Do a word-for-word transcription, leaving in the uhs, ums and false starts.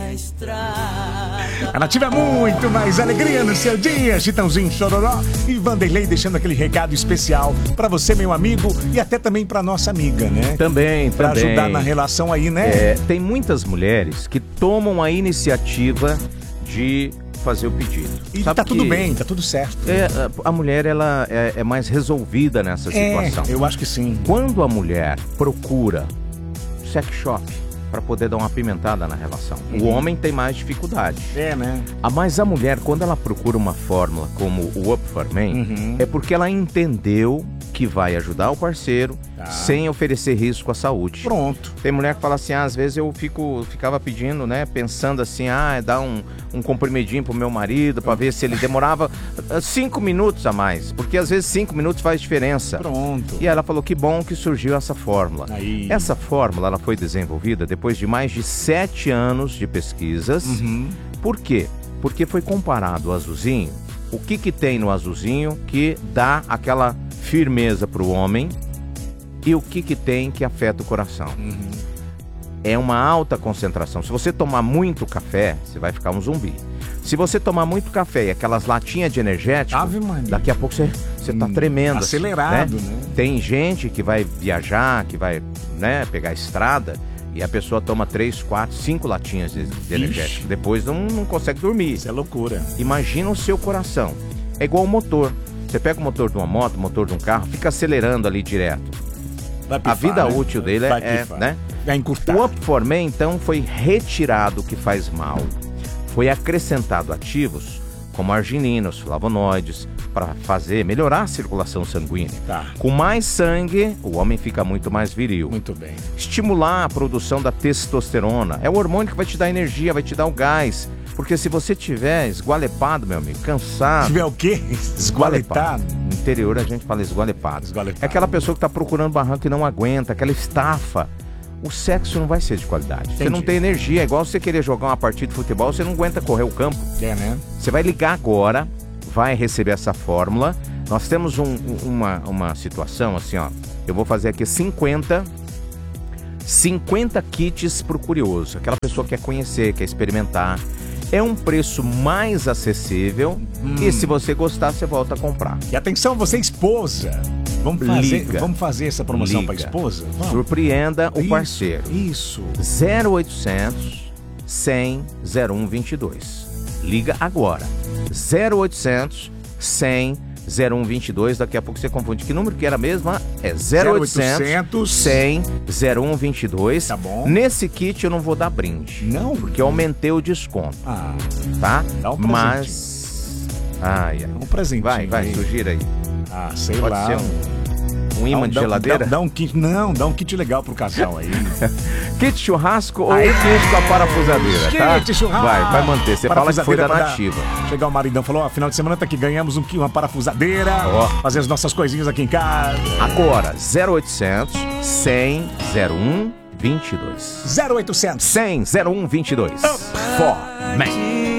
A Nativa é muito mais alegria no seu dia, Chitãozinho Chororó e Vanderlei deixando aquele recado especial pra você, meu amigo, e até também pra nossa amiga, né? Também, pra também. ajudar na relação aí, né? É, tem muitas mulheres que tomam a iniciativa de fazer o pedido. E Sabe tá tudo que bem, tá tudo certo. É, a mulher, ela é, é mais resolvida nessa situação. É, eu acho que sim. Quando a mulher procura sex shop para poder dar uma apimentada na relação, uhum. o homem tem mais dificuldade. É, né? Ah, mas a mulher, quando ela procura uma fórmula como o Up for Men, uhum. é porque ela entendeu que vai ajudar o parceiro tá. sem oferecer risco à saúde. Pronto. Tem mulher que fala assim, ah, às vezes eu fico, ficava pedindo, né, pensando assim, ah, dá um, um comprimidinho pro meu marido para ver se ele demorava cinco minutos a mais, porque às vezes cinco minutos faz diferença. Pronto. E ela falou que bom que surgiu essa fórmula. Aí. Essa fórmula, ela foi desenvolvida depois de mais de sete anos de pesquisas. Uhum. Por quê? Porque foi comparado o azulzinho, o que que tem no azulzinho que dá aquela firmeza para o homem e o que que tem que afeta o coração. Uhum. É uma alta concentração. Se você tomar muito café, você vai ficar um zumbi. Se você tomar muito café e aquelas latinhas de energético, Ave Maria. daqui a pouco você, você tá hum, tremendo. Acelerado, assim, né? né? Tem gente que vai viajar, que vai, né, pegar a estrada e a pessoa toma três, quatro, cinco latinhas de, de energético. Depois não, não consegue dormir. Isso é loucura. Imagina o seu coração. É igual o motor. Você pega o motor de uma moto, o motor de um carro, fica acelerando ali direto. Pifar, a vida né? útil dele é, é, né? Vai encurtar. O Up for Men, então, foi retirado o que faz mal. Foi acrescentado ativos como argininos, flavonoides, para fazer, melhorar a circulação sanguínea. Tá. Com mais sangue, o homem fica muito mais viril. Muito bem. Estimular a produção da testosterona. É o hormônio que vai te dar energia, vai te dar o gás. Porque se você tiver esgualepado, meu amigo, cansado... Tiver o quê? Esgualepado? No interior a gente fala esgualepado. Esgualepado. É aquela pessoa que está procurando barranco e não aguenta, aquela estafa. O sexo não vai ser de qualidade. Entendi. Você não tem energia. É igual você querer jogar uma partida de futebol, você não aguenta correr o campo. É, né? Você vai ligar agora, vai receber essa fórmula. Nós temos um, uma, uma situação assim, ó. Eu vou fazer aqui cinquenta kits pro curioso. Aquela pessoa que quer conhecer, quer experimentar. É um preço mais acessível hum. e se você gostar, você volta a comprar. E atenção, você esposa. Vamos fazer, Liga. Vamos fazer essa promoção para Liga. esposa? Vamos. Surpreenda o Isso, parceiro. Isso. zero oitocentos, cem, zero um vinte e dois. Liga agora. zero oitocentos, cem, zero um vinte e dois. Daqui a pouco você confunde. Que número que era mesmo? É zero oitocentos, cem, zero um vinte e dois. Tá bom. Nesse kit eu não vou dar brinde. Não? Porque eu aumentei o desconto. Ah. Tá? Dá um presente. Mas... Ai, ai. Um presente. Vai, vai, sugira aí. Ah, sei Pode lá. ser um, um imã dá, de dá, geladeira? Dá, dá um kit, não, dá um kit legal pro casal aí. Kit churrasco Aê! ou kit com a parafusadeira, tá? Kit churrasco. Vai, vai manter. Você fala que foi da pra dar- Nativa. Chegar o maridão, falou, ó, final de semana tá aqui, ganhamos um, uma parafusadeira, Ó. fazer as nossas coisinhas aqui em casa. Agora, zero oitocentos, cem, zero um vinte e dois. zero oitocentos. cem, zero um vinte e dois. For Men.